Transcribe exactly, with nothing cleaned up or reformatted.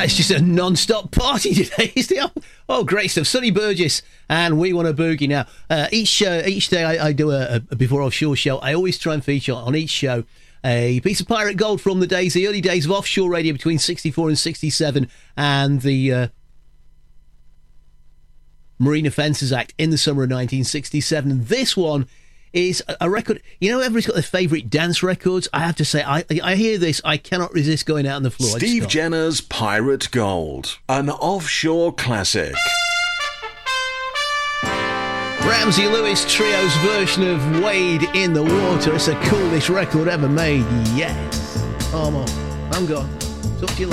it's just a non-stop party today. It's the, oh, great stuff. Sonny Burgess and We Want a Boogie. Now, uh, each uh, each day I, I do a, a Before Offshore show. I always try and feature on each show a piece of pirate gold from the days, the early days of offshore radio between sixty-four and sixty-seven, and the uh, Marine Offences Act in the summer of nineteen sixty-seven. And this one is a record. You know, everybody's got their favourite dance records. I have to say, I I hear this, I cannot resist going out on the floor. Steve Jenner's Pirate Gold, an offshore classic. Ramsey Lewis Trio's version of Wade in the Water. It's the coolest record ever made. Yes. I'm off. I'm gone. Talk to you later.